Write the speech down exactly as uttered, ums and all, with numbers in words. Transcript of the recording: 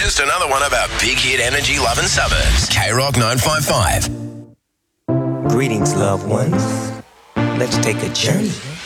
just another one of our big hit energy loving suburbs. K Rock nine five five. Greetings, loved ones. Let's take a journey